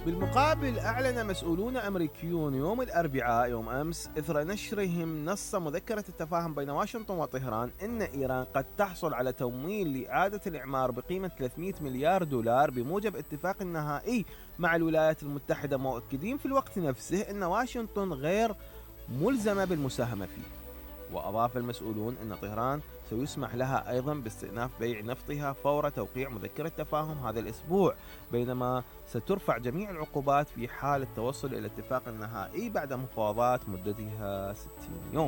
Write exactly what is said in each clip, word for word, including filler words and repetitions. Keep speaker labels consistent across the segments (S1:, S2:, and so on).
S1: بالمقابل، أعلن مسؤولون أمريكيون يوم الأربعاء يوم أمس إثر نشرهم نص مذكرة التفاهم بين واشنطن وطهران أن إيران قد تحصل على تمويل لإعادة الإعمار بقيمة ثلاثمئة مليار دولار بموجب اتفاق نهائي مع الولايات المتحدة، مؤكدين في الوقت نفسه أن واشنطن غير ملزمة بالمساهمة فيه. وأضاف المسؤولون أن طهران سيسمح لها أيضا باستئناف بيع نفطها فور توقيع مذكرة تفاهم هذا الأسبوع، بينما سترفع جميع العقوبات في حال التوصل إلى اتفاق نهائي بعد مفاوضات مدتها ستين يوم.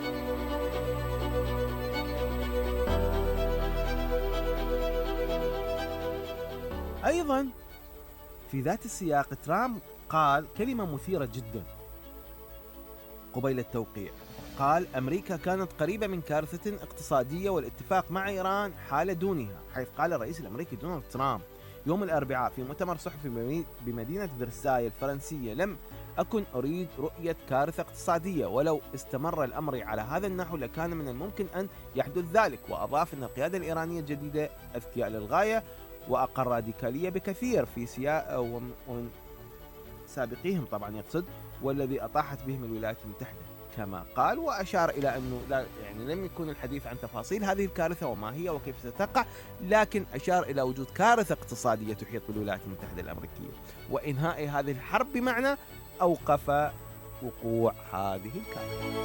S1: أيضا في ذات السياق، ترامب قال كلمة مثيرة جدا قبيل التوقيع. قال: أمريكا كانت قريبة من كارثة اقتصادية والاتفاق مع إيران حال دونها، حيث قال الرئيس الأمريكي دونالد ترامب يوم الأربعاء في مؤتمر صحفي بمدينة فرساي الفرنسية: لم أكن أريد رؤية كارثة اقتصادية، ولو استمر الأمر على هذا النحو لكان من الممكن أن يحدث ذلك. وأضاف أن القيادة الإيرانية الجديدة أذكياء للغاية وأقل راديكالية بكثير في سياق ومن سابقيهم طبعا يقصد، والذي أطاحت بهم الولايات المتحدة كما قال. وأشار إلى أنه لا يعني لم يكن الحديث عن تفاصيل هذه الكارثة وما هي وكيف ستقع، لكن أشار إلى وجود كارثة اقتصادية تحيط بالولايات المتحدة الأمريكية وإنهاء هذه الحرب بمعنى أوقف وقوع هذه الكارثة.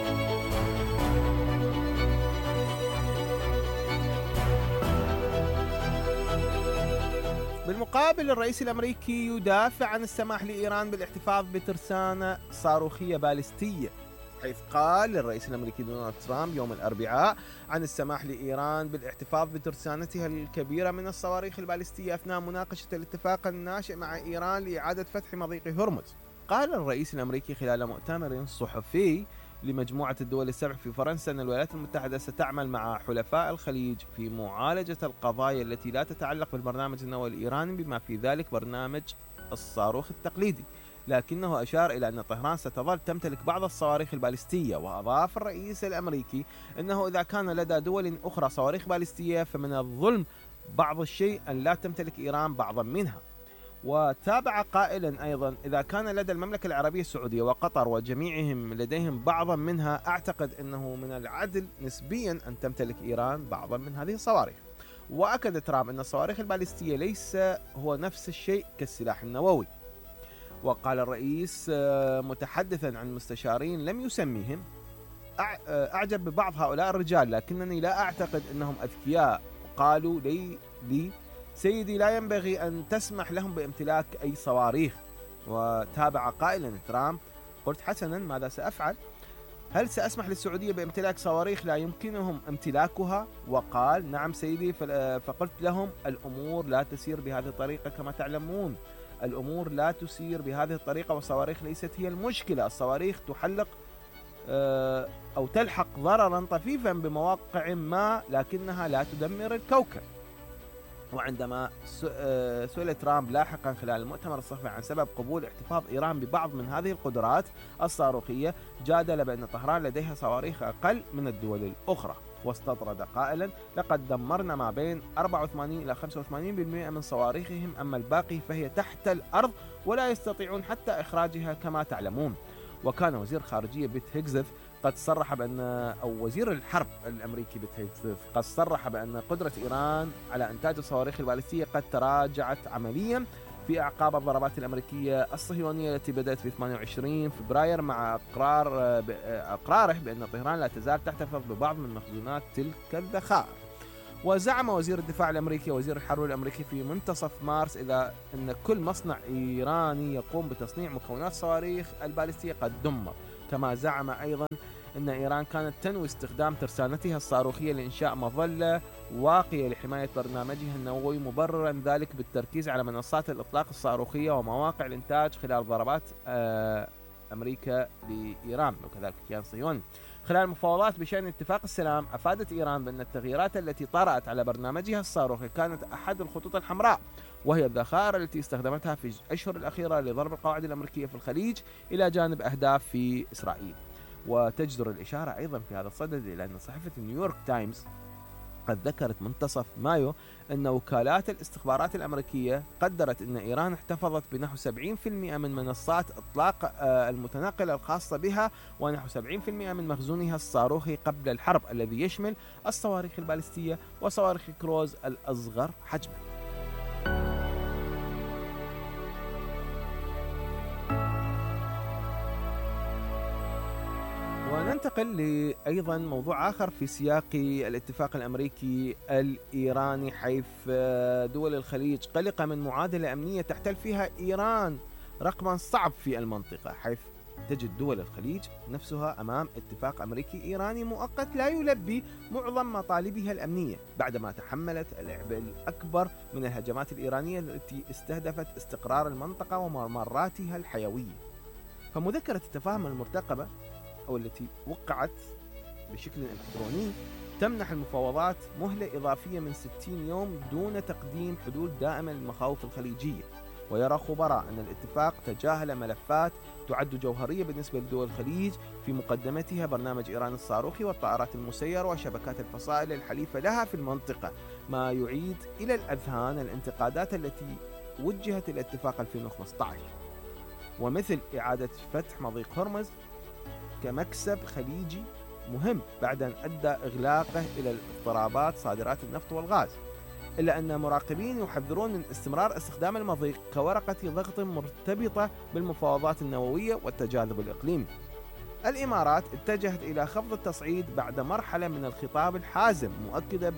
S1: بالمقابل، الرئيس الأمريكي يدافع عن السماح لإيران بالاحتفاظ بترسانة صاروخية باليستية، حيث قال الرئيس الأمريكي دونالد ترامب يوم الأربعاء عن السماح لإيران بالاحتفاظ بترسانتها الكبيرة من الصواريخ الباليستية أثناء مناقشة الاتفاق الناشئ مع إيران لإعادة فتح مضيق هرمز. قال الرئيس الأمريكي خلال مؤتمر صحفي لمجموعة الدول السبع في فرنسا أن الولايات المتحدة ستعمل مع حلفاء الخليج في معالجة القضايا التي لا تتعلق بالبرنامج النووي الإيراني بما في ذلك برنامج الصاروخ التقليدي، لكنه أشار إلى أن طهران ستظل تمتلك بعض الصواريخ الباليستية. وأضاف الرئيس الأمريكي أنه إذا كان لدى دول أخرى صواريخ باليستية فمن الظلم بعض الشيء أن لا تمتلك إيران بعضا منها. وتابع قائلا أيضا: إذا كان لدى المملكة العربية السعودية وقطر وجميعهم لديهم بعضا منها، أعتقد أنه من العدل نسبيا أن تمتلك إيران بعضا من هذه الصواريخ. وأكد ترامب أن الصواريخ الباليستية ليس هو نفس الشيء كالسلاح النووي. وقال الرئيس متحدثا عن مستشارين لم يسميهم: أعجب ببعض هؤلاء الرجال لكنني لا أعتقد أنهم أذكياء. قالوا لي لي سيدي لا ينبغي أن تسمح لهم بامتلاك أي صواريخ. وتابع قائلا ترامب: قلت حسنا، ماذا سأفعل؟ هل سأسمح للسعودية بامتلاك صواريخ لا يمكنهم امتلاكها؟ وقال: نعم سيدي. فقلت لهم: الأمور لا تسير بهذه الطريقة كما تعلمون، الأمور لا تسير بهذه الطريقة، والصواريخ ليست هي المشكلة. الصواريخ تحلق أو تلحق ضررا طفيفا بمواقع ما لكنها لا تدمر الكوكب. وعندما سئل ترامب لاحقا خلال المؤتمر الصحفي عن سبب قبول احتفاظ إيران ببعض من هذه القدرات الصاروخية، جادل بأن طهران لديها صواريخ أقل من الدول الأخرى، واستطرد قائلا: لقد دمرنا ما بين أربعة وثمانين إلى خمسة وثمانين بالمئة من صواريخهم، أما الباقي فهي تحت الأرض ولا يستطيعون حتى إخراجها كما تعلمون. وكان وزير خارجية بيت هيجزث قد صرح بأن أو وزير الحرب الأمريكي بيت هيجزث قد صرح بأن قدرة إيران على إنتاج الصواريخ الباليستية قد تراجعت عمليا في أعقاب الضربات الأمريكية الصهيونية التي بدأت في ثمانية وعشرين فبراير مع إقرار إقراره بأن طهران لا تزال تحتفظ ببعض من مخزونات تلك الذخائر. وزعم وزير الدفاع الأمريكي وزير الحرب الأمريكي في منتصف مارس إذا أن كل مصنع إيراني يقوم بتصنيع مكونات صواريخ الباليستية قد دمر. كما زعم أيضا أن إيران كانت تنوي استخدام ترسانتها الصاروخية لإنشاء مظلة واقية لحماية برنامجها النووي، مبررا ذلك بالتركيز على منصات الإطلاق الصاروخية ومواقع الإنتاج خلال ضربات أمريكا لإيران وكذلك الكيان الصهيوني. خلال المفاوضات بشأن اتفاق السلام، أفادت إيران بأن التغييرات التي طرأت على برنامجها الصاروخي كانت أحد الخطوط الحمراء، وهي الذخائر التي استخدمتها في الأشهر الأخيرة لضرب القواعد الأمريكية في الخليج إلى جانب أهداف في إسرائيل. وتجدر الإشارة أيضا في هذا الصدد إلى أن صحيفة نيويورك تايمز قد ذكرت منتصف مايو أن وكالات الاستخبارات الأمريكية قدرت أن إيران احتفظت بنحو سبعين بالمئة من منصات إطلاق المتنقلة الخاصة بها ونحو سبعين بالمئة من مخزونها الصاروخي قبل الحرب، الذي يشمل الصواريخ البالستية وصواريخ كروز الأصغر حجما. وننتقل لأيضا موضوع آخر في سياق الاتفاق الأمريكي الإيراني، حيث دول الخليج قلقة من معادلة أمنية تحتل فيها إيران رقما صعب في المنطقة، حيث تجد دول الخليج نفسها أمام اتفاق أمريكي إيراني مؤقت لا يلبي معظم مطالبها الأمنية، بعدما تحملت العبء الأكبر من الهجمات الإيرانية التي استهدفت استقرار المنطقة وممراتها الحيوية. فمذكرة التفاهم المرتقبة أو التي وقعت بشكل إلكتروني تمنح المفاوضات مهلة إضافية من ستين يوم دون تقديم حلول دائمة للمخاوف الخليجية. ويرى خبراء أن الاتفاق تجاهل ملفات تعد جوهرية بالنسبة لدول الخليج، في مقدمتها برنامج إيران الصاروخي والطائرات المسيرة وشبكات الفصائل الحليفة لها في المنطقة، ما يعيد إلى الأذهان الانتقادات التي وجهت الاتفاق ألفين وخمسة عشر، ومثل إعادة فتح مضيق هرمز كمكسب خليجي مهم بعد أن أدى إغلاقه إلى الاضطرابات صادرات النفط والغاز، إلا أن مراقبين يحذرون من استمرار استخدام المضيق كورقة ضغط مرتبطة بالمفاوضات النووية والتجاذب الإقليمي. الإمارات اتجهت إلى خفض التصعيد بعد مرحلة من الخطاب الحازم، مؤكدة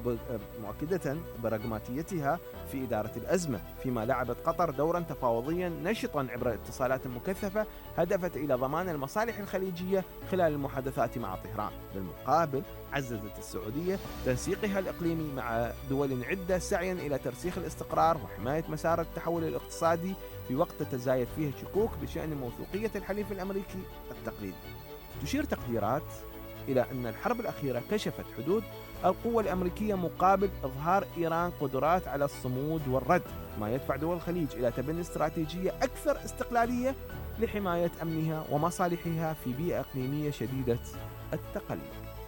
S1: مؤكدة برغماتيتها في إدارة الأزمة، فيما لعبت قطر دورا تفاوضيا نشطا عبر اتصالات مكثفة هدفت إلى ضمان المصالح الخليجية خلال المحادثات مع طهران. بالمقابل عززت السعودية تنسيقها الإقليمي مع دول عدة سعيا إلى ترسيخ الاستقرار وحماية مسار التحول الاقتصادي في وقت تتزايد فيه الشكوك بشأن موثوقية الحليف الأمريكي التقليدي. تشير تقديرات إلى أن الحرب الأخيرة كشفت حدود القوة الأمريكية مقابل إظهار إيران قدرات على الصمود والرد، ما يدفع دول الخليج إلى تبني استراتيجية أكثر استقلالية لحماية أمنها ومصالحها في بيئة إقليمية شديدة التقلب.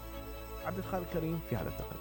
S1: عبد الخالق كريم في هذا التقرير.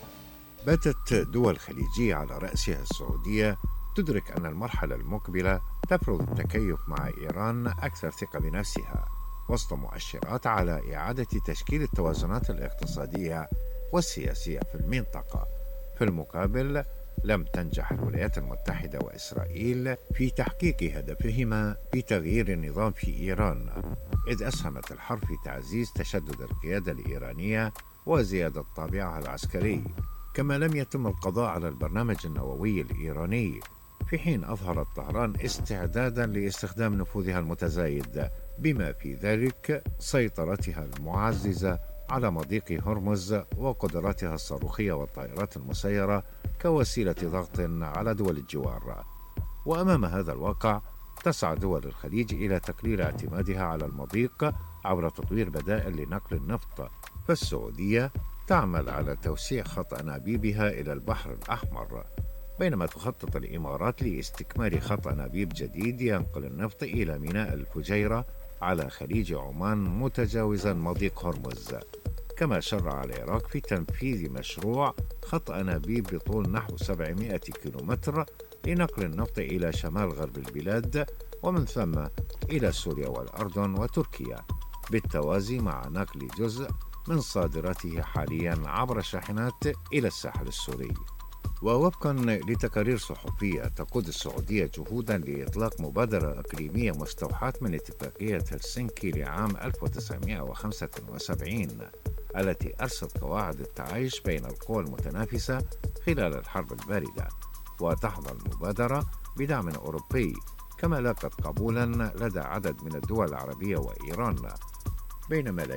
S2: باتت دول خليجية على رأسها السعودية تدرك أن المرحلة المقبلة تفرض التكيف مع إيران أكثر ثقة بنفسها، وسط مؤشرات على إعادة تشكيل التوازنات الاقتصادية والسياسية في المنطقة. في المقابل لم تنجح الولايات المتحدة وإسرائيل في تحقيق هدفهما بتغيير النظام في إيران، إذ أسهمت الحرب في تعزيز تشدد القيادة الإيرانية وزيادة طابعها العسكري، كما لم يتم القضاء على البرنامج النووي الإيراني، في حين أظهرت طهران استعدادا لاستخدام نفوذها المتزايد بما في ذلك سيطرتها المعززة على مضيق هرمز وقدراتها الصاروخية والطائرات المسيرة كوسيلة ضغط على دول الجوار. وأمام هذا الواقع تسعى دول الخليج إلى تقليل اعتمادها على المضيق عبر تطوير بدائل لنقل النفط، فالسعودية تعمل على توسيع خط أنابيبها إلى البحر الأحمر، بينما تخطط الإمارات لاستكمال خط أنابيب جديد ينقل النفط إلى ميناء الفجيرة على خليج عمان متجاوزا مضيق هرمز. كما شرع العراق في تنفيذ مشروع خط أنابيب بطول نحو سبعمائة كيلومتر لنقل النفط إلى شمال غرب البلاد ومن ثم إلى سوريا والأردن وتركيا، بالتوازي مع نقل جزء من صادراته حاليا عبر شاحنات إلى الساحل السوري. ووفقا لتقارير صحفية تقود السعودية جهودا لإطلاق مبادرة إقليمية مستوحاة من اتفاقية هلسنكي لعام ألف وتسعمائة وخمسة وسبعين التي أرست قواعد التعايش بين القوى المتنافسة خلال الحرب الباردة، وتحظى المبادرة بدعم أوروبي، كما لاقت قبولا لدى عدد من الدول العربية وإيران، بينما لا